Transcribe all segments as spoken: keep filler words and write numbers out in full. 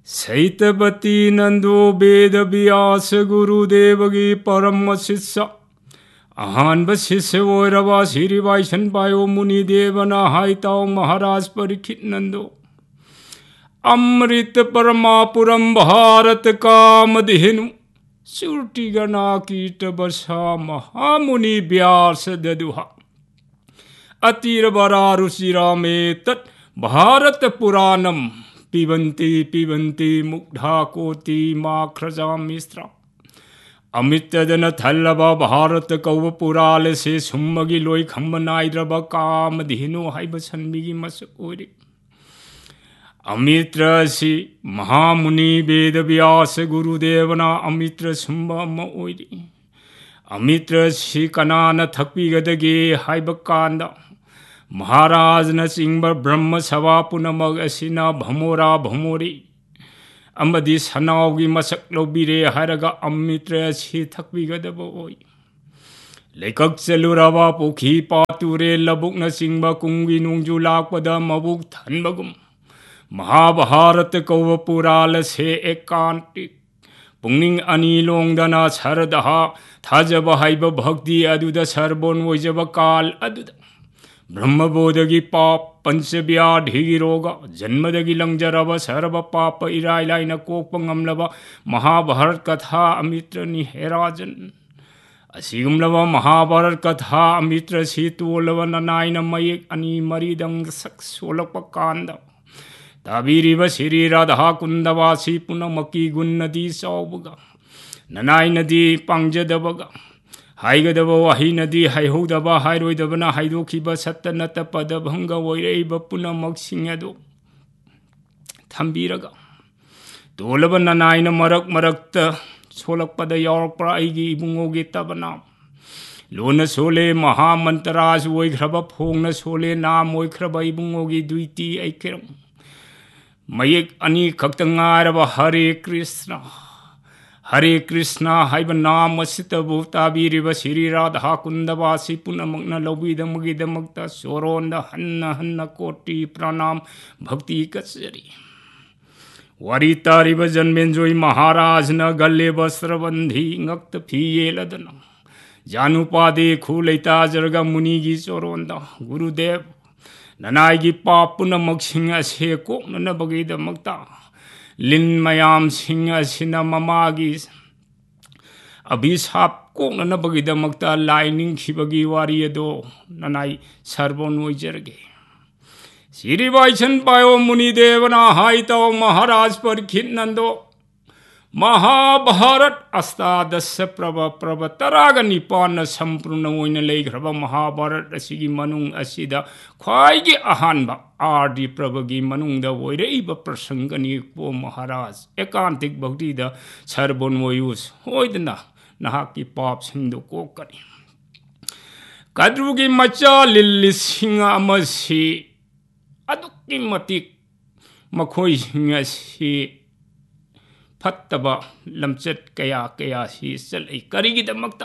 सैतपति नंदो वेद व्यास गुरुदेवगी परम शिष्य अहानब शिष्य ओरबा श्री वाइसन पायो मुनि देवना हाइताओ महाराज परीक्षित नंदो अमृत परमापुरम भारत कामधेनु सुरटी गणा कीट बसा महामुनि व्यास ददुहा अतीर बरा रुचिरा में तत् भारत पुराणम पिबंती पिबंती मुग्धा कोटि माख्रजा मिश्रा अमित जन थल्लब भारत कौ पुराल से सुम्मगी लोई खम्ब नाइद्रब काम धेनु हाइब सन्मिगी मसक ओरे अमित्र सि महामुनि वेद व्यास गुरुदेवना अमित्र सुम्ब अम्म ओरे अमित्र सि कनान थक्पीगदगे हाइब कांदा महाराज न चिंब ब्रह्म सभा पुनमग असिना भमोरा भमोरी अमदी सनावगी मसक लौबीरे हरगा अमित्र असि थक्पीगदब ओई लेखक चलुरबा पुखी पातुरे लबुक न चिंब कुंगी नुंगजु लाकपद मबुक थनबगुम महाभारत कौ पुराल से एकांतिक पुंगनिंग अनी लोंगदना सरदहा थाजब हाइब भक्ति अदुद सरबोन वोइजब काल अदुद ब्रह्मबोधगी पाप पंचव्याधि रोग जन्मदगी लंगजरब सर्व पाप इराय लाइन कोप ngमलब महाभारत कथा अमित्र निहेराजन असिगुमलब महाभारत कथा अमित्र सीतोलब ननाइन मयेक अनि मरीदंग सक सोलप कांद ताबीरिब श्री राधा कुंदवासी पुनमकी गुण नदी सौबगा ननाई नदी पांगजदबगा हाइगदब वही नदी हाइहौदब हाइरोइदबना हाइदोखिब सत्त नत पद भंग ओइरैब पुनमक्सिंग अदो थंबीरगा तोलब ननाइन मरक मरक्त सोलकपद यावरक्परा अइगी इबुंगोगे तबना लोन सोले महामंतराज ओइख्रब फोंगन सोले नाम ओइख्रब इबुंगोगी द्विती ऐखेरम मयेक अनि खक्त ngairab हरे कृष्ण हरे कृष्ण हाइब नाम असितबु ताबीरिब श्री राधा कुंदवासी पुनमग्न लौबीदमगिदमक्त सोरोंद हन्न हन्न कोटि प्रणाम भक्ति कचरी वरी तारिब जन्मेंजोई महाराज न गले वस्त्रबंधी ngक्त फियेलदन जानुपादे खुलैता जरगा मुनिगी सोरोंद गुरुदेव ननाईगी पाप पुनमक्सिंग असे कोकनबगिदमक्ता लिन मयाम सिंह असिना ममागी अभिशाप कोकनबगिदमक्ता लाइनिंगखिबगी वारी अदो ननाई सर्वोन ओइजरगे श्री वाइसन पायो मुनि देवना हाइताओ महाराज परीक्षित नंदो महाभारत अष्टादश प्रभ प्रभ तराग निपान संपूर्ण ओइन लेख्रब महाभारत असिगी मनुंग असिदा ख्वाइगी अहानबा आरडी प्रभगी मनुंगदा ओइरैब प्रसंगनी पो महाराज एकांतिक भक्तिदा सर्बोन ओयुस होइदना नहाकी पाप सिंधु कोकनी कद्रुगी मचा लिल्ली सिंह अमसी अदुक्की मतिक मखोई सिंह असि फत्तबा लमचत कया कया सी चलै करिगिदमक्ता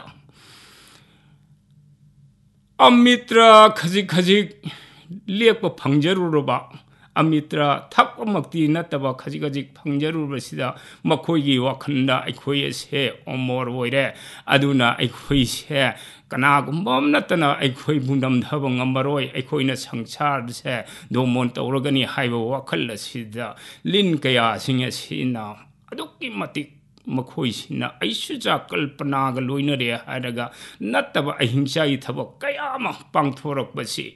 अमित्र खजिक खजिक लेप फंगजरुरबा अमित्र थपमक्ति नतबा खजिक खजिक फंगजरुरबसिदा मखोइगी वाखंदा अखोइ असे ओमोर ओइरे अदुना अखोइ से कनागुम्बम नतना अखोइ बुंदम धब ngमरोय अखोइना संसार से दोमोन तौरगनी हाइब वाखल असिदा लिन कया सिंह सिना अदुक्की मतिक मखोइसिना ऐसुजा कल्पनाग लोइनरे हारगा नतब अहिंसाई थबक कयाम पांगथोरकबसि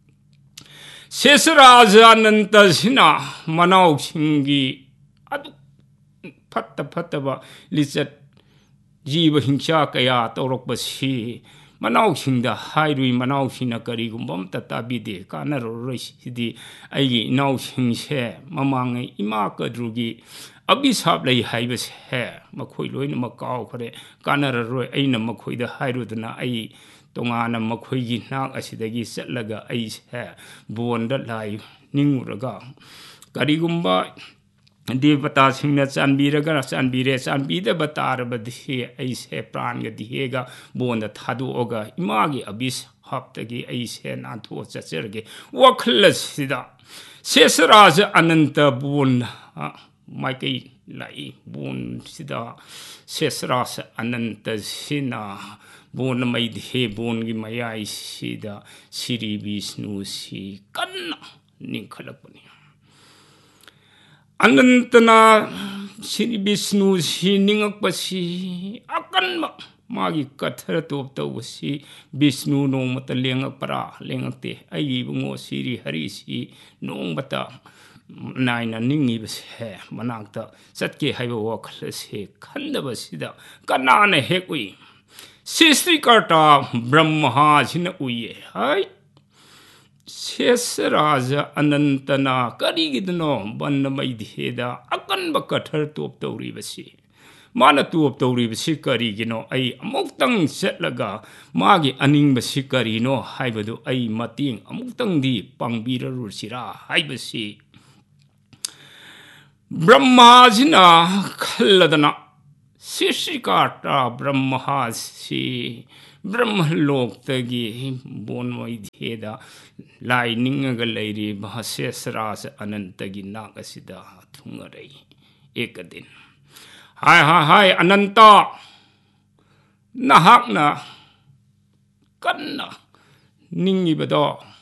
शेषराज अनंत सिना मनाव सिंगी अदु फत्त फत्तब लिचत जीव हिंसा कया तौरकबसि मनाव सिंदा हाइरुई मनाव सिना करिगुम्बम तताबिदे कानरोरसिदि अइगी इनाव सिंसे ममांगे इमा कद्रुगी अभिशाप लई हाइबसे मखोइ लोइनमक काउखरे कानररोय अइना मखोइदा हाइरुदना अइ तोंगाना मखोइगी नाक असिदगी चटलगा अइसे बोनदा लाई निंगुरगा करिगुम्बा देवता सिंह चांबीरगा चांबीरे चांबीदब तारबदि अइसे प्राणगा दिहेगा बोनदा थादोगा इमागी अभिशापतगी अइसे नाथो चचरगे वखलसिदा शेषराज अनंत बोन माइकई लाई बोन सिदा शेषराज अनंत सिना बोन मैधे बोन की मयाई सिदा श्री विष्णु सी कन्ना निखलपनी अनंतना श्री विष्णु सी निंगपसी अकन्मा मागी कथर तोप तौबसी विष्णु नोमत लेंगपरा लेंगते आई बुंगो श्री हरि सी नोंबता नायना निंगिबसे मनाक्ता चटके हाइबो वखल से खंदबसिदा कनाने हेकुई सृष्टिकर्ता ब्रह्मा जिन उये हाय शेषराज अनंतना करिगिदनो बन्न मैधेदा अकनब कथर तोप तौरिबसी माना तोप तौरिबसी करिगिनो आई अमुक्तंग चटलगा मागी अनिंगबसी करिनो हाइबदु आई मतिंग अमुक्तंगदी पांगबिररुसिरा हाइबसी ब्रह्माजिना खल्लदना सृष्टिकर्ता ब्रह्मासी ब्रह्मलोकतगी बोन मैधेदा लाई निंगगा लैरी शेषराज अनंतगी नागसिदा थुंगरई एक दिन हाय हाय हाय अनंत नहाकना कन्ना निंगिबदो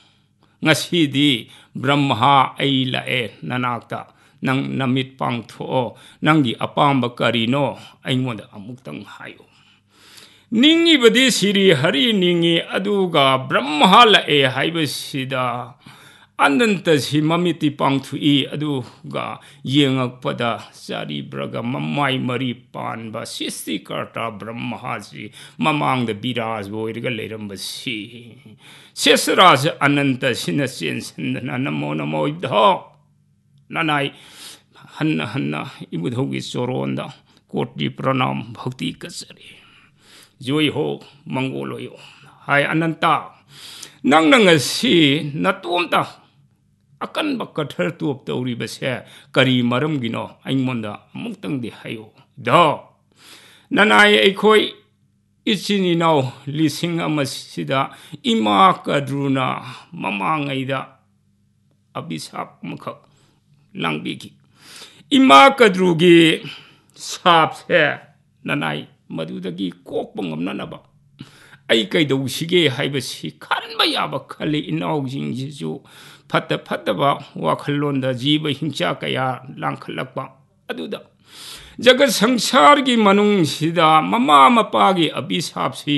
ngasiदी ब्रह्मा आई लाए ननाक्ता नंग नमित पांगथो नंगी अपांब करिनो अइंगोंदा अमुक्तंग हायो निंगिबदी श्री हरि निंगी अदुगा ब्रह्मा लाए हाइबसिदा अनंत सी ममिति पांगथुई अदुगा येंगकपदा सारी ब्रगा ममाई मरी पानबा सृष्टिकर्ता ब्रह्मा जी ममांग द बिराज बोइरगा लेरंबसी शेषराज अनंत सिन चेंसनना नमो नमो इधो ननाई हन्ना हन्ना इबुधोगी चोरोंदा कोटि प्रणाम भक्ति कचरे जोई हो मंगोलो यो हाय अनंता नंग नंगसी नतोमता अकन बकथर तोप तौरिबसे करी मरमगिनो अइंगोंदा अमुक्तंगदि हायो द ननाई अइखोई इचिनी नाउ लिसिंग अमसिदा इमा कद्रुना ममांगैदा अभिशाप मखक लांगबिगी इमा कद्रुगी सापसे ननाई मदुदगी कोकप ngamnanaba ai kaidौसिगे हाइबसी खनबा याबा खले इनाउजिंगजिजु फत फतबा वाखलोंदा जीव हिंसा कया लांखलकपा अदुदा जगत संसार की मनुंगसिदा ममा मपागी अभिशापसी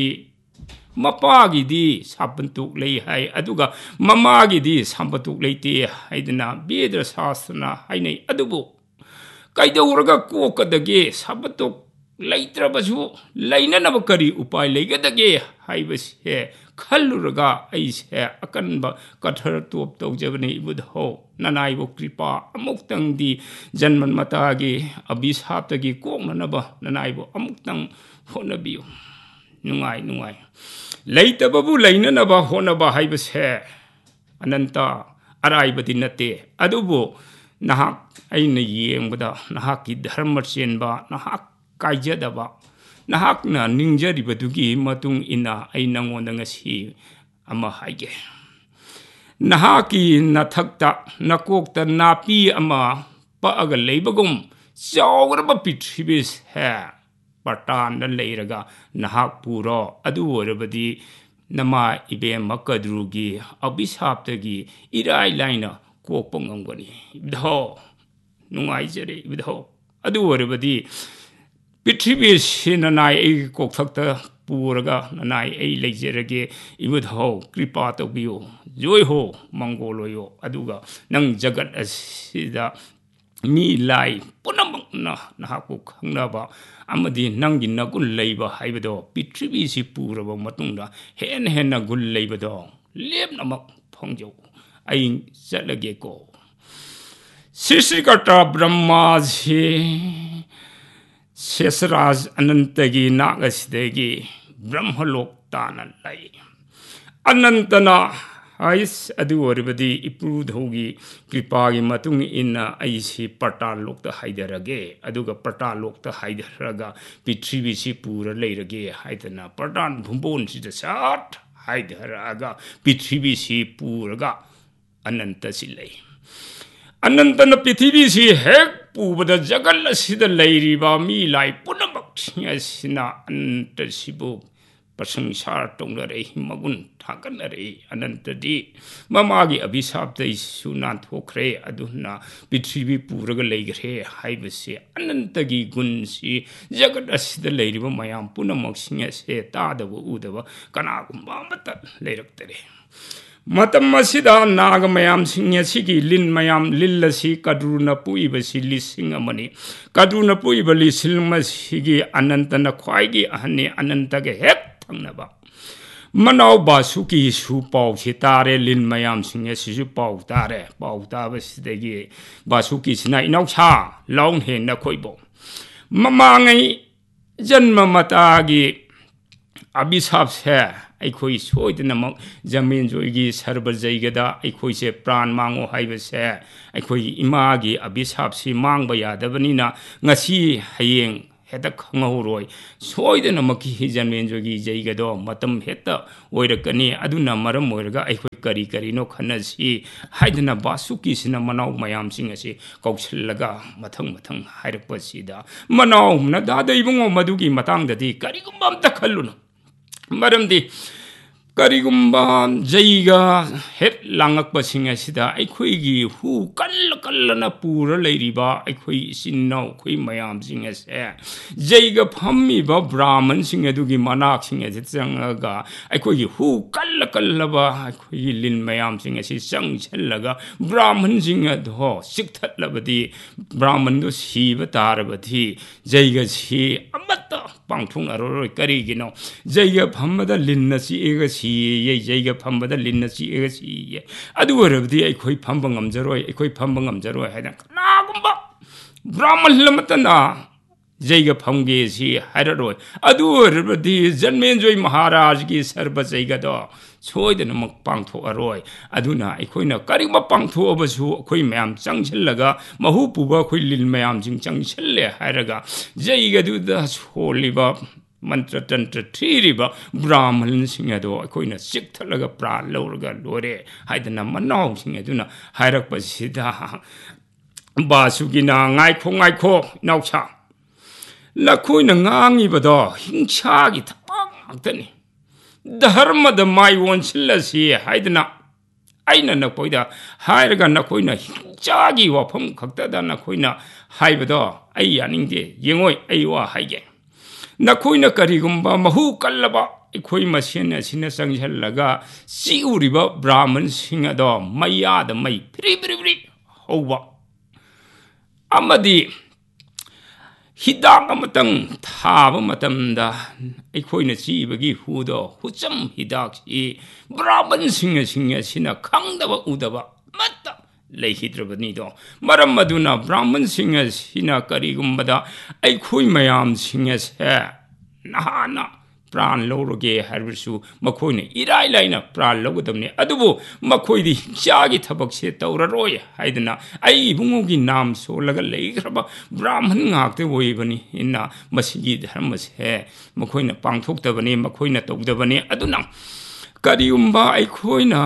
मपागिदी सापंतुक लई हाय अदुगा ममागिदी सापंतुक लईते हाइदना वेद शास्त्रना हाइनै अदुबो काइदौरगा कोकदगे सापंतुक लैत्रबसु लैननब करी उपाय लैगदगे हाइबसे खल्लुरगा ऐसे अकनब कथर तोप तौजबने इबुधो ननाइबो कृपा अमुक्तंगदी जन्मन्मतागे अभिशापतगी कोकननब ननाइबो अमुक्तंग होनबियो नुंगाई नुंगाई लैतबबु लैननब होनब हाइबसे अनंत अराइबदि नते अदुबो नहाक अइना येंबदा नहाकि धर्म चेनबा नहाक काइजदबा नहाकना निंजरिबदुगी मतुंग इना अइ नंगोंदा ngasi अमा हाइगे नहाकी नथक्ता नकोक्ता नापी अमा पाअगा लैबगुम चावरबा पृथ्वीस है पटान लैरगा नहाक पुरो अदु ओरबदी नमा इबेम कद्रुगी अभिशापतगी इराय लाइना कोकपा ngamgani ibdho नुंगाइजरे ibdho अदु ओरबदी पृथ्वी से ननाई ऐ कोकथक्ता पूरगा ननाई ऐ लैजरगे इबुधौ कृपा तौबियो जोय हो मंगोलोयो अदुगा नंग जगत असिदा मी लाई पुनमकना नहाको खंगनाबा अमदी नंगी नगुल लैबा हाइबदो पृथ्वी से पूरबा मतुंगदा हेन हेन गुल लैबदो लेबनमक फंगजौ ऐ चलगेको सृष्टिकर्ता ब्रह्मा जी शेषराज अनंतगी नागसिदगी ब्रह्मलोक ताना लै अनंतना आइस अदु ओरबदी इपुधौगी कृपागी मतुंग इन्ना ऐसी पटालोकता हाइदरगे अदुगा पटालोकता हाइदरगा पृथ्वी से पूरा लैरगे हाइदना पटान भुंबोन सिदा साट हाइदरगा पृथ्वी से पूरगा अनंत सिलै अनंतन पृथ्वी से हेक ꯄꯨꯕꯗ ꯖꯒꯠ ꯑꯁꯤꯗ ꯂꯩꯔꯤꯕ ꯃꯤ ꯂꯥꯏ ꯄꯨꯝꯅꯃꯛꯁꯤꯡ ꯑꯁꯤꯅ ꯑꯅꯟꯇꯁꯤꯕꯨ ꯄ꯭ꯔꯁꯪꯁꯥ ꯇꯧꯅꯔꯛꯏ ꯃꯒꯨꯟ ꯊꯥꯒꯠꯅꯔꯛꯏ ꯑꯅꯟꯇꯗꯤ ꯃꯃꯥꯒꯤ ꯑꯚꯤꯁꯥꯞꯇꯩꯁꯨ ꯅꯥꯟꯊꯣꯛꯈ꯭ꯔꯦ ꯑꯗꯨꯅ ꯄ꯭ꯔꯤꯊꯤꯕꯤ ꯄꯨꯔꯒ ꯂꯩꯈ꯭ꯔꯦ ꯍꯥꯏꯕꯁꯤ ꯑꯅꯟꯇꯒꯤ ꯒꯨꯟꯁꯤ ꯖꯒꯠ ꯑꯁꯤꯗ ꯂꯩꯔꯤꯕ ꯃꯌꯥꯝ ꯄꯨꯝꯅꯃꯛꯁꯤꯡ ꯑꯁꯦ ꯇꯥꯗꯕ ꯎꯗꯕ ꯀꯅꯥꯒꯨꯝꯕ ꯑꯃꯠꯇ ꯂꯩꯔꯛꯇꯔꯦ ꯃꯇꯝ ꯑꯁꯤꯗ ꯅꯥꯒ ꯃꯌꯥꯝꯁꯤꯡ ꯑꯁꯤꯒꯤ ꯂꯤꯟ ꯃꯌꯥꯝ ꯂꯤꯜ ꯑꯁꯤ ꯀꯗ꯭ꯔꯨꯅ ꯄꯨꯏꯕꯁꯤ ꯂꯤꯁꯤꯡ ꯑꯃꯅꯤ ꯀꯗ꯭ꯔꯨꯅ ꯄꯨꯏꯕ ꯂꯤꯁꯤꯡ ꯑꯁꯤꯒꯤ ꯑꯅꯟꯇꯅ ꯈ꯭ꯋꯥꯏꯒꯤ ꯑꯍꯟꯅꯤ ꯑꯅꯟꯇꯒ ꯍꯦꯛ ꯊꯪꯅꯕ ꯃꯅꯥꯎ ꯕꯥꯁꯨꯀꯤꯁꯨ ꯄꯥꯎꯁꯤ ꯇꯥꯔꯦ ꯂꯤꯟ ꯃꯌꯥꯝꯁꯤꯡ ꯑꯁꯤꯁꯨ ꯄꯥꯎ ꯇꯥꯔꯦ ꯄꯥꯎ ꯇꯥꯕꯁꯤꯗꯒꯤ ꯕꯥꯁꯨꯀꯤꯁꯤꯅ ꯏꯅꯥꯎꯁꯥ ꯂꯥꯎꯟꯍꯦ ꯅꯈꯣꯏꯕꯨ ꯃꯃꯥꯡꯉꯩ ꯖꯟꯃ ꯃꯇꯥꯒꯤ ꯑꯕꯤꯁꯥꯞꯁꯦ ꯑꯩꯈꯣꯏ ꯁꯣꯏꯗꯅꯃꯛ ꯖꯃꯦꯟꯖꯣꯏꯒꯤ ꯁꯔꯕꯖꯩꯒꯗ ꯑꯩꯈꯣꯏꯁꯦ ꯄ꯭ꯔꯥꯟ ꯃꯥꯡꯉꯣ ꯍꯥꯏꯕꯁꯦ ꯑꯩꯈꯣꯏꯒꯤ ꯏꯃꯥꯒꯤ ꯑꯕꯤꯁꯥꯞꯁꯤ ꯃꯥꯡꯕ ꯌꯥꯗꯕꯅꯤꯅ ꯉꯁꯤ ꯍꯌꯦꯡ ꯍꯦꯛꯇ ꯈꯪꯍꯧꯔꯣꯏ ꯁꯣꯏꯗꯅꯃꯛꯀꯤ ꯖꯃꯦꯟꯖꯣꯏꯒꯤ ꯖꯩꯒꯗꯣ ꯃꯇꯝ ꯍꯦꯛꯇ ꯑꯣꯏꯔꯛꯀꯅꯤ ꯑꯗꯨꯅ ꯃꯔꯝ ꯑꯣꯏꯔꯒ ꯑꯩꯈꯣꯏ ꯀꯔꯤ ꯀꯔꯤꯅೋ ꯈꯟꯅꯁꯤ ꯍꯥꯏꯗꯅ ꯕꯥꯁꯨꯀꯤꯁꯤꯅ ꯃꯅꯥꯎ ꯃꯌꯥꯝꯁꯤꯡ ꯑꯁꯤ ꯀꯧꯁꯤꯜꯂꯒ ꯃꯊꯪ ꯃꯊꯪ ꯍꯥꯏꯔꯛꯄꯁꯤꯗ ꯃꯅꯥꯎꯅ ꯗꯥꯗ ꯏꯕꯨꯡꯉꯣ ꯃꯗꯨꯒꯤ ꯃꯇꯥꯡꯗꯗꯤ ꯀꯔꯤꯒꯨꯝꯕ ꯑꯝꯇ ꯈꯜꯂꯨꯅꯨ ꯃꯔꯝꯗꯤ ꯀꯔꯤꯒꯨꯝꯕ ꯖꯩꯒ ꯍꯦꯛ ꯂꯥꯡꯉꯛꯄꯁꯤꯡ ꯑꯁꯤꯗ ꯑꯩꯈꯣꯏꯒꯤ ꯍꯨ ꯀꯜꯂ ꯀꯜꯂꯅ ꯄꯨꯔ ꯂꯩꯔꯤꯕ ꯑꯩꯈꯣꯏ ꯏꯆꯤꯟ ꯏꯅꯥꯎ ꯑꯩꯈꯣই ꯃꯌꯥꯝꯁꯤꯡ ꯑꯁꯦ ꯖꯩꯒ ꯐꯝꯃꯤꯕ ꯕ꯭ꯔꯥꯍꯃꯟꯁꯤꯡ ꯑꯗꯨꯒꯤ ꯃꯅꯥꯛꯁꯤꯡ ꯑꯁꯤ ꯆꯪꯉꯒ ꯑꯩꯈꯣꯏꯒꯤ ꯍꯨ ꯀꯜꯂ ꯀꯜꯂꯕ ꯑꯩꯈꯣꯏꯒꯤ ꯂꯤꯟ ꯃꯌꯥꯝꯁꯤꯡ ꯑꯁꯤ ꯆꯪꯁꯤꯜꯂꯒ ꯕ꯭ꯔꯥꯍꯃꯟꯁꯤꯡ ꯑꯗꯣ ꯆꯤꯛꯊꯠꯂꯕꯗꯤ ꯕ꯭ꯔꯥꯍꯃꯟꯗꯣ ꯁꯤꯕ ꯇꯥꯔꯕꯗꯤ ꯖꯩꯒꯁꯤ ꯑꯃꯠꯇ ꯄꯥꯡꯊꯣꯛꯅꯔꯔꯣꯏ ꯀꯔꯤꯒꯤꯅꯣ ꯖꯩꯒ ꯐꯝꯕꯗ ꯂꯤꯟꯅ ꯆꯤꯛꯑꯒ ꯁꯤꯌꯦ ꯖꯩꯒ ꯐꯝꯕꯗ ꯂꯤꯟꯅ ꯆꯤꯛꯑꯒ ꯁꯤꯌꯦ ꯑꯗꯨ ꯑꯣꯏꯔꯕꯗꯤ ꯑꯩꯈꯣꯏ ꯐꯝꯕ ꯉꯝꯖꯔꯣꯏ ꯑꯩꯈꯣꯏ ꯐꯝꯕ ꯉꯝꯖꯔꯣꯏ ꯍꯥꯏꯅ ꯀꯅꯥꯒꯨꯝꯕ ꯕ꯭ꯔꯥꯍꯃꯟ ꯑꯃꯠꯇꯅ ꯖꯩꯒ ꯐꯝꯒꯦ ꯁꯤ ꯍꯥꯏꯔꯔꯣꯏ ꯑꯗꯨ ꯑꯣꯏꯔꯕꯗꯤ ꯖꯟꯃꯦꯟꯖꯣꯏ ꯃꯍꯥꯔꯥꯖꯒꯤ ꯁꯔꯕ ꯖꯩꯒꯗꯣ ꯁꯣꯏꯗꯅꯃꯛ ꯄꯥꯡꯊꯣꯛꯑꯔꯣꯏ ꯑꯗꯨꯅ ꯑꯩꯈꯣꯏꯅ ꯀꯔꯤꯒꯨꯝꯕ ꯄꯥꯡꯊꯣꯛꯑꯕꯁꯨ ꯑꯩꯈꯣꯏ ꯃꯌꯥꯝ ꯆꯪꯁꯤꯜꯂꯒ ꯃꯍꯨ ꯄꯨꯕ ꯑꯩꯈꯣꯏ ꯂꯤꯟ ꯃꯌꯥꯝꯁꯤꯡ ꯆꯪꯁꯤꯜꯂꯦ ꯍꯥꯏꯔꯒ ꯖꯩꯒꯗꯨꯗ ꯁꯣꯜꯂꯤꯕ ꯃꯟꯇ꯭ꯔ ꯇꯟꯇ꯭ꯔ ꯊꯤꯔꯤꯕ ꯕ꯭ꯔꯥꯍꯃꯟꯁꯤꯡ ꯑꯗꯣ ꯑꯩꯈꯣꯏꯅ ꯆꯤꯛꯊꯠꯂꯒ ꯄ꯭ꯔꯥꯟ ꯂꯧꯔꯒ ꯂꯣꯏꯔꯦ ꯍꯥꯏꯗꯅ ꯃꯅꯥꯎꯁꯤꯡ ꯑꯗꯨꯅ ꯍꯥꯏꯔꯛꯄꯁꯤꯗ ꯕꯥꯁꯨꯀꯤꯅ ꯉꯥꯏꯈꯣ ꯉꯥꯏꯈꯣ ꯏꯅꯥꯎꯁꯥ ꯅꯈꯣꯏꯅ ꯉꯥꯡꯉꯤꯕꯗꯣ ꯍꯤꯡꯁꯥꯒꯤ ꯊꯕꯛ ꯉꯥꯛꯇꯅꯤ ꯙꯔꯃꯗ ꯃꯥꯏ ꯑꯣꯟꯁꯤꯜꯂꯁꯤ ꯍꯥꯏꯗꯅ ꯑꯩꯅ ꯅꯈꯣꯏꯗ ꯍꯥꯏꯔꯒ ꯅꯈꯣꯏꯅ ꯍꯤꯡꯁꯥꯒꯤ ꯋꯥꯐꯝ ꯈꯛꯇꯗ ꯅꯈꯣꯏꯅ ꯍꯥꯏꯕꯗꯣ ꯑꯩ ꯌꯥꯅꯤꯡꯗꯦ ꯌꯦꯡꯉꯣꯏ ꯑꯩ ꯋꯥ ꯍꯥꯏꯒꯦ ꯅꯈꯣꯏꯅ ꯀꯔꯤꯒꯨꯝꯕ ꯃꯍꯨ ꯀꯜꯂꯕ ꯑꯩꯈꯣꯏ ꯃꯁꯦꯟ ꯑꯁꯤꯅ ꯆꯪꯁꯤꯜꯂꯒ ꯆꯤꯛꯎꯔꯤꯕ ꯕ꯭ꯔꯥꯍꯃꯟꯁꯤꯡ ꯑꯗꯣ ꯃꯩꯌꯥꯗ ꯃꯩ ꯐ꯭ꯔꯤ ꯐ꯭ꯔꯤ ꯐ꯭ꯔꯤ ꯍꯧꯕ ꯑꯃꯗꯤ ꯍꯤꯗꯥꯛ ꯑꯃꯇꯪ ꯊꯥꯕ ꯃꯇꯝꯗ ꯑꯩꯈꯣꯏꯅ ꯆꯤꯕꯒꯤ ꯍꯨꯗꯣ ꯍꯨꯆꯝ ꯍꯤꯗꯥꯛꯁꯤ ꯕ꯭ꯔꯥꯍꯃꯟꯁꯤꯡ ꯑꯁꯤꯅ ꯈꯪꯗꯕ ꯎꯗꯕ ꯑꯃꯠꯇ ꯂꯩꯈꯤꯗ꯭ꯔꯕꯅꯤꯗꯣ ꯃꯔꯝ ꯑꯗꯨꯅ ꯕ꯭ꯔꯥꯍꯃꯟꯁꯤꯡ ꯑꯁꯤꯅ ꯀꯔꯤꯒꯨꯝꯕꯗ ꯑꯩꯈꯣꯏ ꯃꯌꯥꯝꯁꯤꯡ ꯑꯁꯦ ꯅꯍꯥꯟꯅ ꯄ꯭ꯔꯥꯟ ꯂꯧꯔꯒꯦ ꯍꯥꯏꯔꯕꯁꯨ ꯃꯈꯣꯏꯅ ꯏꯔꯥꯏ ꯂꯥꯏꯅ ꯄ꯭ꯔꯥꯟ ꯂꯧꯒꯗꯕꯅꯤ ꯑꯗꯨꯕꯨ ꯃꯈꯣꯏꯗꯤ ꯍꯤꯡꯁꯥꯒꯤ ꯊꯕꯛꯁꯦ ꯇꯧꯔꯔꯣꯏ ꯍꯥꯏꯗꯅ ꯑꯩ ꯏꯕꯨꯡꯉꯣꯒꯤ ꯅꯥꯝ ꯁꯣꯜꯂꯒ ꯂꯩꯈ꯭ꯔꯕ ꯕ꯭ꯔꯥꯍꯃꯟ ꯉꯥꯛꯇ ꯑꯣꯏꯕꯅꯤꯅ ꯃꯁꯤꯒꯤ ꯙꯔꯃꯁꯦ ꯃꯈꯣꯏꯅ ꯄꯥꯡꯊꯣꯛꯇꯕꯅꯤ ꯃꯈꯣꯏꯅ ꯇꯧꯗꯕꯅꯤ ꯑꯗꯨꯅ ꯀꯔꯤꯒꯨꯝꯕ ꯑꯩꯈꯣꯏꯅ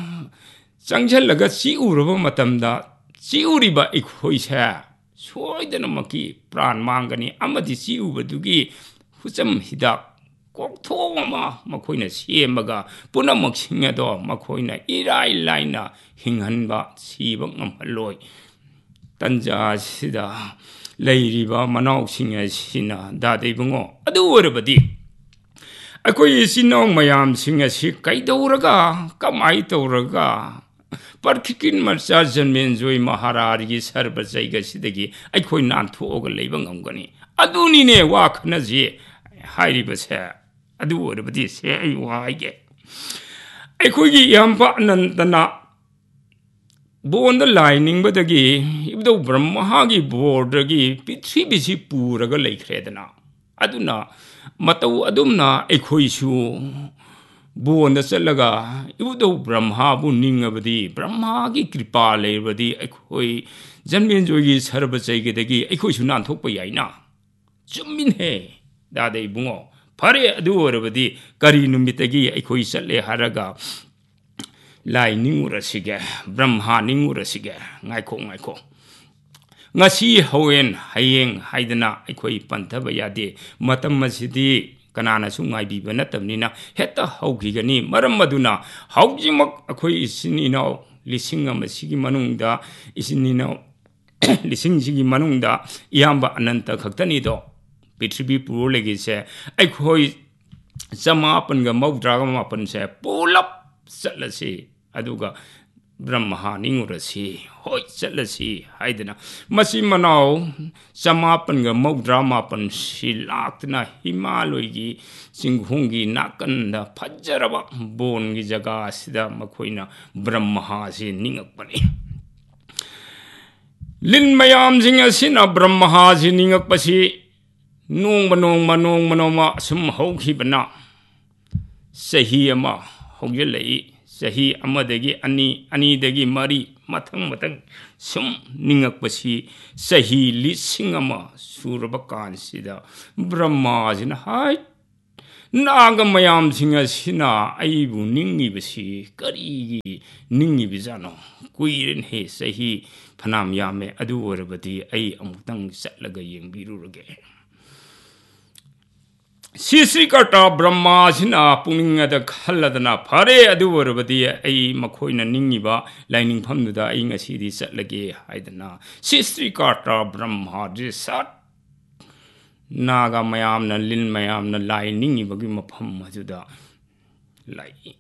ꯆꯪꯁꯤꯜꯂꯒ ꯆꯤꯛꯎꯔꯕ ꯃꯇꯝꯗ ꯆꯤꯛꯎꯔꯤꯕ ꯑꯩꯈꯣꯏꯁꯦ ꯁꯣꯏꯗꯅꯃꯛꯀꯤ ꯄ꯭ꯔꯥꯟ ꯃꯥꯡꯒꯅꯤ ꯑꯃꯗꯤ ꯆꯤꯛꯎꯕꯗꯨꯒꯤ ꯍꯨꯆꯝ ꯍꯤꯗꯥꯛ ꯀꯣꯛꯊꯣꯡ ꯑꯃ ꯃꯈꯣꯏꯅ ꯁꯦꯝꯃꯒ ꯄꯨꯝꯅꯃꯛꯁꯤꯡ ꯑꯗꯣ ꯃꯈꯣꯏꯅ ꯏꯔꯥꯏ ꯂꯥꯏꯅ ꯍꯤꯡꯍꯟꯕ ꯁꯤꯕ ꯉꯝꯍꯜꯂꯣꯏ ꯇꯟꯖꯥ ꯑꯁꯤꯗ ꯂꯩꯔꯤꯕ ꯃꯅꯥꯎꯁꯤꯡ ꯑꯁꯤꯅ ꯗꯥꯗ ꯏꯕꯨꯡꯉꯣ ꯑꯗꯨ ꯑꯣꯏꯔꯕꯗꯤ ꯑꯩꯈꯣꯏ ꯏꯆꯤꯟ ꯏꯅꯥꯎ ꯃꯌꯥꯝꯁꯤꯡ ꯑꯁꯤ ꯀꯩꯗꯧꯔꯒ ꯀꯃꯥꯏ ꯇꯧꯔꯒ ꯄꯔꯈꯤꯀꯤꯟ ꯃꯆꯥ ꯖꯟꯃꯦꯟꯖꯣꯏ ꯃꯍꯥꯔꯥꯖꯒꯤ ꯁꯔꯕ ꯖꯩꯒꯁꯤꯗꯒꯤ ꯑꯩꯈꯣꯏ ꯅꯥꯟꯊꯣꯛꯑꯒ ꯂꯩꯕ ꯉꯝꯒꯅꯤ ꯑꯗꯨꯅꯤꯅꯦ ꯋꯥ ꯈꯟꯅꯁꯤ ꯍꯥꯏꯔꯤꯕꯁꯦ ꯑꯗꯨ ꯑꯣꯏꯔꯕꯗꯤ ꯁꯦ ꯑꯩ ꯋꯥ ꯍꯥꯏꯒꯦ ꯑꯩꯈꯣꯏꯒꯤ ꯏꯌꯥꯝꯕ ꯑꯅꯟꯇꯅ ꯕꯣꯟꯗ ꯂꯥꯏ ꯅꯤꯡꯕꯗꯒꯤ ꯏꯕꯨꯙꯧ ꯕ꯭ꯔꯍ꯭ꯃꯥꯒꯤ ꯕꯣꯔꯗꯒꯤ ꯄ꯭ꯔꯤꯊꯤꯕꯤꯁꯤ ꯄꯨꯔꯒ ꯂꯩꯈ꯭ꯔꯦꯗꯅ ꯑꯗꯨꯅ ꯃꯇꯧ ꯑꯗꯨꯝꯅ ꯑꯩꯈꯣꯏꯁꯨ ꯕꯣꯟꯗ ꯆꯠꯂꯒ ꯏꯕꯨꯙꯧ ꯕ꯭ꯔꯍ꯭ꯃꯥꯕꯨ ꯅꯤꯡꯉꯕꯗꯤ ꯕ꯭ꯔꯍ꯭ꯃꯥꯒꯤ ꯀ꯭ꯔꯤꯄꯥ ꯂꯩꯔꯕꯗꯤ ꯑꯩꯈꯣꯏ ꯖꯟꯃꯦꯟꯖꯣꯏꯒꯤ ꯁꯔꯕ ꯖꯩꯒꯗꯒꯤ ꯑꯩꯈꯣꯏꯁꯨ ꯅꯥꯟꯊꯣꯛꯄ ꯌꯥꯏꯅ ꯆꯨꯝꯃꯤꯟꯍꯦ ꯗꯥꯗ ꯏꯕꯨꯡꯉꯣ ꯐꯔꯦ ꯑꯗꯨ ꯑꯣꯏꯔꯕꯗꯤ ꯀꯔꯤ ꯅꯨꯃꯤꯠꯇꯒꯤ ꯑꯩꯈꯣꯏ ꯆꯠꯂꯦ ꯍꯥꯏꯔꯒ ꯂꯥꯏ ꯅꯤꯡꯉꯨꯔꯁꯤꯒꯦ ꯕ꯭ꯔꯍ꯭ꯃꯥ ꯅꯤꯡꯉꯨꯔꯁꯤꯒꯦ ꯉꯥꯏꯈꯣ ꯉꯥꯏꯈꯣ ngasi hoen hayeng haidana aikoi panthaba yade matam masidi kanana su ngai bi bana tamnina heta haugigani maram maduna haujimak akoi isinino lising amasigi manungda isinino lising sigi manungda iyamba ananta khaktani do prithvi pur legi se aikoi समापन गा मौद्रागा मापन से pull-up चलसी अदुगा Brahma निंगुरसी होय चलसी हाइदना मसी मनाव समापन गा मौद्रा मापन सि लाक्तना हिमालयगी चिंगहुंगी नाकंदा फज्जरबा बोनगी जगा सिदा मखोइना ब्रह्मा से निंगकपनी लिन मयाम जिंग असिना ब्रह्मा से निंगकपसी नोंग नोंग नोंग नोंग सुम हौखिबना सही अमा हौजलई सही अमदगी अनि अनीदगी मरी मथंग मथंग सुम निंगकपसी सही लिसिंग अमा सुरब कानसिदा ब्रह्माजिना हाय नाग मयाम सिंग सिना आइबु निंगिबसी करिगी निंगिबिजानो कुइरन हे सही फनाम यामे अदु ओरबदी आई अमुतंग चलगा येंबिरुरगे सिश्रीकर्ता ब्रह्मा सिना पुनिंगदा खल्लदना फरे अदुवरबदी आई मखोइना निंगिबा लाइनिंगफमदुदा आई ngasiदी चलगे हाइदना सिश्रीकर्ता ब्रह्मा रिसट नागा मयामना लिन मयामना लाई निंगिबगी मफम मजुदा लाई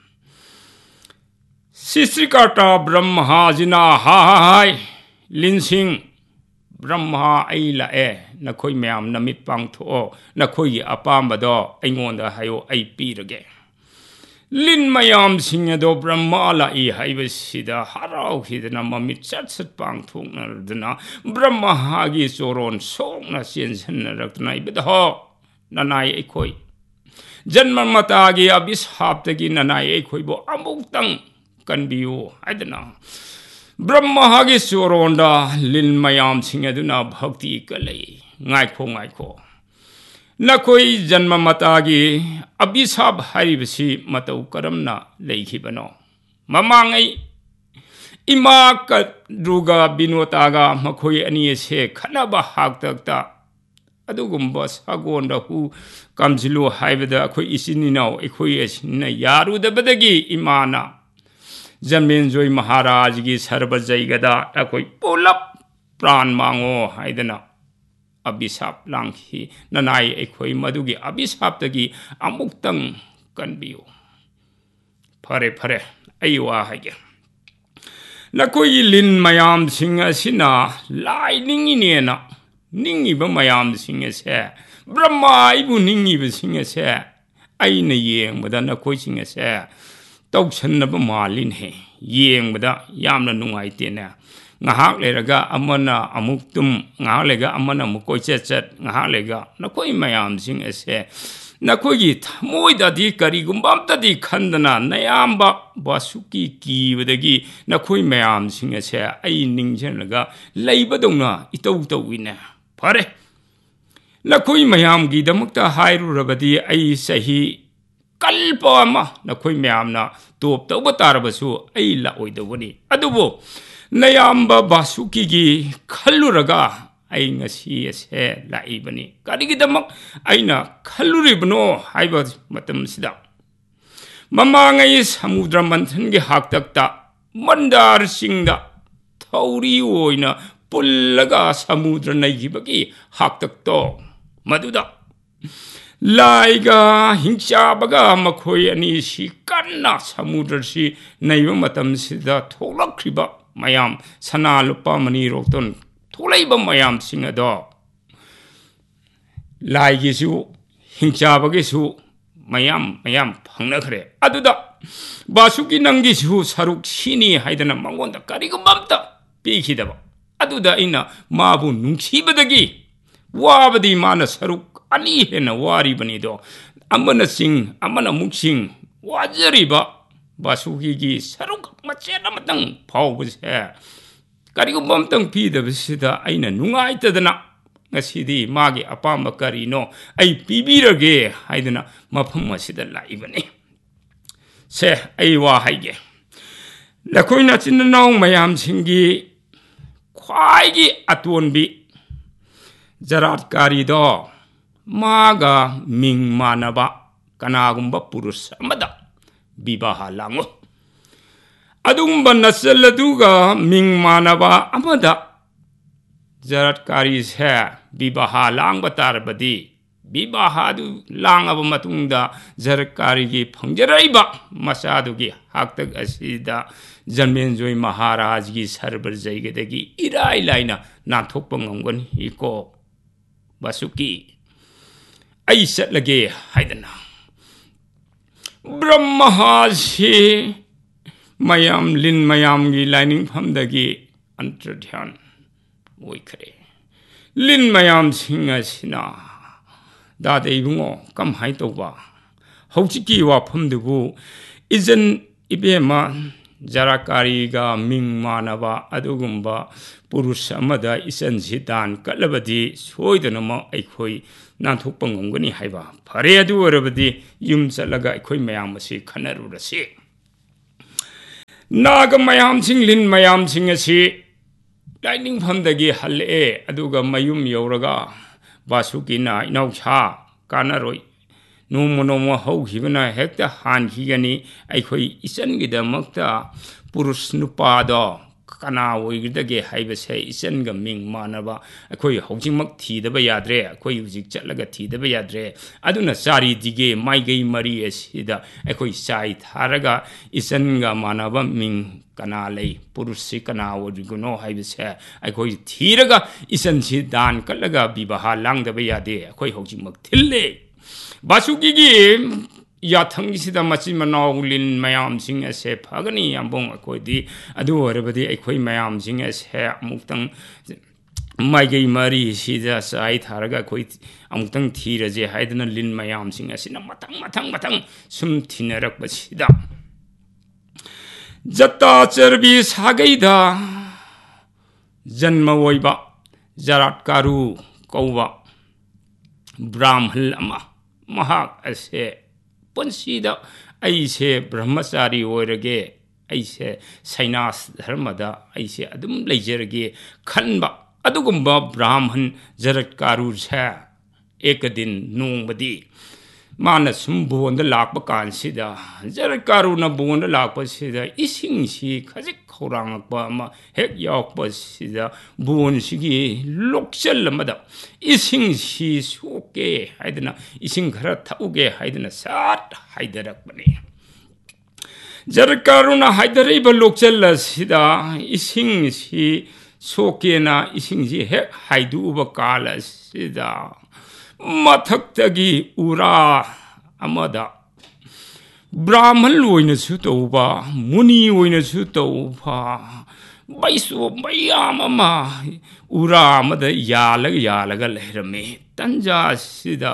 सिश्रीकर्ता ब्रह्मा जिना हाय लिनसिंग ब्रह्मा आई लाए नखोई मैम नमित पांगथो नखोई अपामदो अइंगोंदा हायो आई पीरगे लिन मयाम सिंगदो ब्रह्मा लाई हाइबसिदा हराउखिदना ममित सट सट पांगथोनरदना ब्रह्मा हागी चोरोन सोंगना सेनसनरक्तना इबदहो ननाय एखोई जन्म मतागी अभिशापतगी ननाय एखोइबो अमुक्तंग कनबियो हाइदना ब्रह्मा हागी चोरोंदा लिन मयाम सिंगदुना भक्ति कलई ngaiko ngaiko nakoi janma matagi abisab haribasi matau karamna leikhibano mamangai ima ka druga binotaga makhoi ani se khanaba haktakta adugumba sagonda hu kamjilu haibada akhoi isininau ekhoi asina yarudabadagi imana जन्मेंजोई महाराज की सर्वजयगदा अखोई pull-up प्राण मांगो हाइदना अभिशाप लांखी ननाई अखोई मधुगी अभिशाप तगी अमुक्तंग कनबियो फरे फरे अयुवा हाइगे नकोई लिन मयाम सिंह असिना लाई निंगिनेना निंगिबा मयाम सिंह से ब्रह्मा इबु निंगिबा सिंह से अइना येंबदा नकोई सिंह से तौसन्नब मालिन है येंबदा यामना नुंगाइतेना ngahak lerega amana amuktum ngahak lega amana mukoi chet ngahak lega nakoi mayam sing ase nakoi gi thamoi da di kari gumbam ta di khandana nayamba basuki ki bedagi nakoi mayam sing ase ai ningjen lega leibadongna itau tawina phare nakoi mayam gi damakta hairu rabadi ai sahi kalpa ma nakoi mayam na top tawba tarabasu ai la oidawani adubo नयाम्बा Vasuki की खल्लुरगा आई ngasi ase laibani karigidamak aina khalluribno haiba matam sida mamangai samudra manthan gi haktakta mandar singda thauri oina pullaga samudra naigibagi haktakto maduda laiga hingchabaga makhoi ani si kanna samudra si naiba matam sida tholakriba mayam sana lupa mani rokton thulaiba mayam singado lai gisu hingchaba gisu mayam mayam phangnakhre aduda basuki nangi su saruk sini haidana mangonda karigumamta pikhidaba aduda ina mabu nungsibadagi wabadi mana saruk ani hena wari banido amana sing amana muksing wajariba Vasuki की सरुक मचेना मतंग फावबसे करिगु बमतंग पीदबसिदा आइना नुंगाइतदना ngasiदी मागी अपाम करिनो आई पीबीरगे हाइदना मफम मसिदा लाइबने से आई वा हाइगे नखोइना चिन्नाव मयाम सिंगी ख्वाइगी अतोनबी जराटकारीदो मागा Ming मानबा कनागुंबा पुरुष अमदा विवाह लांगो अदुगुंबा नसल अदुगा मिंग मानबा अमदा जराटकारी से विवाह लांग तारबदी विवाह लांगब मतुंगदा जराटकारी की फंगजराइबा मसादुगी हाक्तक असिदा जन्मेंजोय महाराज की सरबर जैगदगी इराय लाइना नाथोकप ngomgani iko Basuki ai satlage haidana ब्रह्महासी मयाम लिन मयाम की लाइनिंग फमदगी अंतर्ध्यान ओइखरे लिन मयाम सिंह सिना दादे इबुंगो कम हाय तौबा हौचिकी वाफमदुबु इजन इबेमा जराकारीगा मिंग मानबा अदुगुंबा पुरुष अमदा इसन सिदान कलबदी सोइदनम अखोई नाथोकप ngomgani हाइबा फरे अदु ओरबदी युम चलगा अखोई मयाम मसी खनरुरसी नाग मयाम सिंह लिन मयाम सिंह असि लाइनिंग फमदगी हल्ले अदुगा मयुम यौरगा बासुकीना इनौछा कानरोय नोमो नोमो हौखिबना हेक्ता हानखिगनी अखोई इचनगिदमक्ता पुरुष नुपादो कना ओइगदगे हाइबसे इचनगा मिंग मानबा अखोई हौजिमक थीदबा याद्रे अखोई हुजिक चलगा थीदबा याद्रे अदुना चारी दिगे माइगै मरी असिदा अखोई चाइ थारगा इचनगा मानबा मिंग कना लै पुरुषसि कना ओइगुनो हाइबसे अखोई थीरगा इचनसि दान कलगा विवाह लांगदबा यादे अखोई हौजिमक थिल्ले बासुकी की याथंगिसिदा मचि मनाव लिन मयाम सिंह असे फगनी अम्बोंग अखोइदी अदु ओरबदी अखोई मयाम सिंह असे अमुक्तंग माइगै मरी सिदा साइ थारगा अखोई अमुक्तंग थीरजे हाइदना लिन मयाम सिंह असिना मथंग मथंग मथंग सुम थिनरकबसिदा जत्ता चरबी सागैदा जन्म ओइबा जराटकारु कौबा ब्राह्मण अमा महाक असे पुंसीदा ऐसे ब्रह्मचारी ओरगे ऐसे सैनास धर्मदा ऐसे अदुम लेजरगे खनबा अदुगुंबा ब्राह्मण जराटकारु से एक दिन नोंबदी माना सुम बोंद लाकप कानसिदा जराटकारुना बोंद लाकपसिदा इसिंगसि खजिक खौरांगपा अमा हेक यावपसिदा बोनसिगी लोकचल अमदा इसिंगसि सोके हाइदना इसिंग खरा थउगे हाइदना साट हाइदरकपने जराटकारुना हाइदरैबा लोकचल असिदा इसिंगसि सोकेना इसिंगसि हेक हाइदुबा काल असिदा मथक्तगी उरा अमदा ब्राह्मण ओइनसु तौबा मुनि ओइनसु तौबा बैसो मयाम अमा उरा अमदा यालग यालग लेरमे तंजा सिदा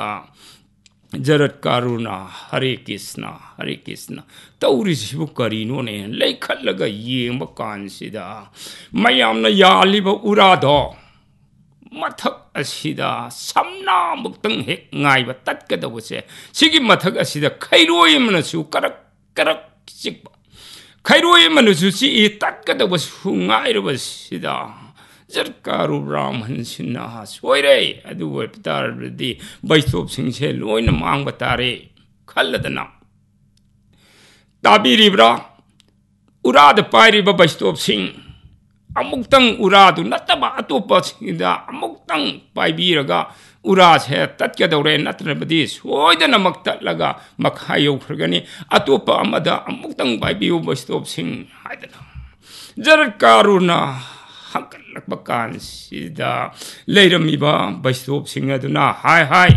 जराटकारुना हरे कृष्ण हरे कृष्ण तौरिसिबु करिनोने लेखलगा येंब कानसिदा मयामना यालिबा उरादो मथक असिदा समना मुक्तंग हेक गाइबा तत्कदबसे सिगी मथक असिदा खैरोय मनसु करक करक चिकबा खैरोय मनसु सी तत्कदबसु गाइरबसिदा जराटकारु ब्राह्मण सिन्ना सोइरे अदु वेपतारदि बैस्तोप सिंसे लोइना मांगबा तारे खल्लदना ताबिरिब्रा उराद पाइरिबा बैस्तोप सिंह अमुक्तंग उरादु नतबा अतोपा सिंदा अमुक्तंग पाइबिरगा उरा से तत्कदौरे नत्रबदी सोइदनमक तत्लगा मखा यौखरगनी अतोपा अमदा अमुक्तंग पाइबिउ बैस्तोप सिंह हाइदना जराटकारुना हंकलकबा कानसिदा लेरमिबा बैस्तोप सिंह अदुना हाय हाय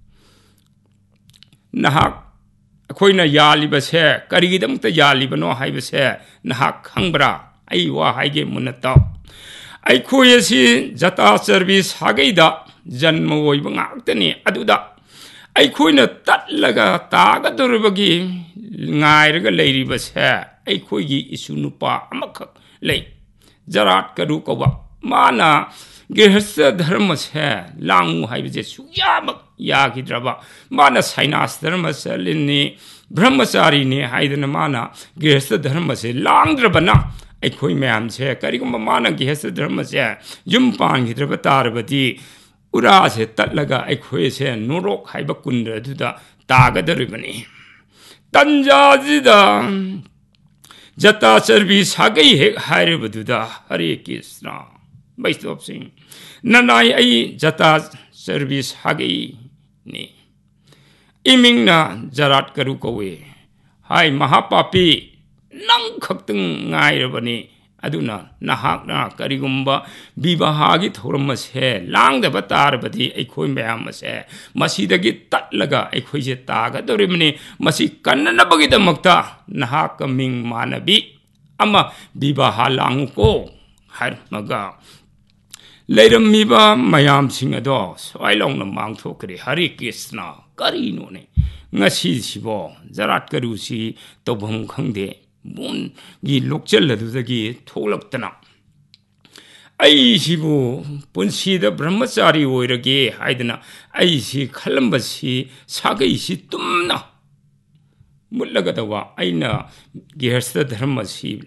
नहाक अखोइना यालिबसे करिगिदमता यालिबनो हाइबसे नहाक खंबरा आई वा हाइगे मुनता अखोइ असि जता चरबी सागैदा जन्म ओइबा गाक्तनी अदुदा अखोइना तत्लगा तागदुरबगी गाइरगा लेरिबसे अखोइगी इसु नुपा अमखक लै जराटकारु कौबा माना गृहस्थ धर्म से लांगु हाइबजे सुयामक यागिद्रबा माना सैनास धर्म चलिनी ब्रह्मचारी ने हाइदना माना गृहस्थ धर्म से लांग्रबना ꯑꯩꯈꯣꯏ ꯃꯌꯥꯝꯁꯦ ꯀꯔꯤꯒꯨꯝꯕ ꯃꯥꯅ ꯒꯦꯍꯁ ꯙꯔꯃꯁꯦ ꯌꯨꯝ ꯄꯥꯟꯈꯤꯗ꯭ꯔꯕ ꯇꯥꯔꯕꯗꯤ ꯎꯔꯥꯁꯦ ꯇꯠꯂꯒ ꯑꯩꯈꯣꯏꯁꯦ ꯅꯣꯔꯣꯛ ꯍꯥꯏꯕ ꯀꯨꯟꯗ ꯑꯗꯨꯗ ꯇꯥꯒꯗꯧꯔꯤꯕꯅꯤ ꯇꯟꯖꯥꯁꯤꯗ ꯖꯇꯥ ꯆꯔꯕꯤ ꯁꯥꯒꯩ ꯍꯦꯛ ꯍꯥꯏꯔꯤꯕꯗꯨꯗ ꯍꯔꯦ ꯀ꯭ꯔꯤꯁꯅ ꯕꯩꯁꯅꯣꯞꯁꯤꯡ ꯅꯅꯥꯏ ꯑꯩ ꯖꯇꯥ ꯆꯔꯕꯤ ꯁꯥꯒꯩꯅꯤ ꯏꯃꯤꯡꯅ ꯖꯔꯥꯠ ꯀꯔꯨ ꯀꯧꯏ ꯍꯥꯏ ꯃꯍꯥꯄꯥꯄꯤ ꯅꯪ ꯈꯛꯇꯪ ꯉꯥꯏꯔꯕꯅꯤ ꯑꯗꯨꯅ ꯅꯍꯥꯛꯅ ꯀꯔꯤꯒꯨꯝꯕ ꯕꯤꯕꯥꯍꯥꯒꯤ ꯊꯧꯔꯝ ꯑꯁꯦ ꯂꯥꯡꯗꯕ ꯇꯥꯔꯕꯗꯤ ꯑꯩꯈꯣꯏ ꯃꯌꯥꯝ ꯑꯁꯦ ꯃꯁꯤꯗꯒꯤ ꯇꯠꯂꯒ ꯑꯩꯈꯣꯏꯁꯦ ꯇꯥꯒꯗꯧꯔꯤꯕꯅꯤ ꯃꯁꯤ ꯀꯟꯅꯅꯕꯒꯤꯗꯃꯛꯇ ꯅꯍꯥꯛꯀ ꯃꯤꯡ ꯃꯥꯟꯅꯕꯤ ꯑꯃ ꯕꯤꯕꯥꯍꯥ ꯂꯥꯡꯉꯨꯀꯣ ꯍꯥꯏꯔꯝꯃꯒ ꯂꯩꯔꯝꯃꯤꯕ ꯃꯌꯥꯝꯁꯤꯡ ꯑꯗꯣ ꯁ꯭ꯋꯥꯏ ꯂꯥꯎꯅ ꯃꯥꯡꯊꯣꯛꯈ꯭ꯔꯦ ꯍꯔꯦ ꯀ꯭ꯔꯤꯁꯅ ꯀꯔꯤꯅꯣꯅꯦ ꯉꯁꯤꯁꯤꯕꯣ ꯖꯔꯥꯠ ꯀꯔꯨꯁꯤ ꯇꯧꯐꯝ ꯈꯪꯗꯦ ꯕꯣꯟꯒꯤ ꯂꯣꯛꯆꯜ ꯑꯗꯨꯗꯒꯤ ꯊꯣꯛꯂꯛꯇꯅ ꯑꯩꯁꯤꯕꯨ ꯄꯨꯟꯁꯤꯗ ꯕ꯭ꯔꯍ꯭ꯃꯆꯥꯔꯤ ꯑꯣꯏꯔꯒꯦ ꯍꯥꯏꯗꯅ ꯑꯩꯁꯤ ꯈꯜꯂꯝꯕꯁꯤ ꯁꯥꯒꯩꯁꯤ ꯇꯨꯝꯅ ꯃꯨꯠꯂꯒꯗꯧꯕ ꯑꯩꯅ ꯒꯦꯍꯁꯇ ꯙꯔꯃꯁꯤ